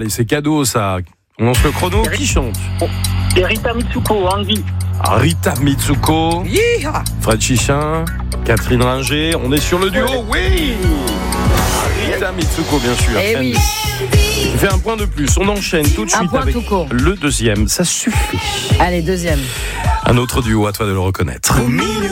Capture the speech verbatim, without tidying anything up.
allez, c'est cadeau ça. On lance le chrono. Qui chante? Et Rita Mitsuko, Andy. Rita Mitsuko, Yeeha. Fred Chichin, Catherine Ringer. On est sur le duo, oui. Rita Mitsuko, bien sûr. Eh oui. Il fait un point de plus. On enchaîne tout de Un suite point avec tout court. le deuxième. Ça suffit. Allez, deuxième. Un autre duo, à toi de le reconnaître. Au milieu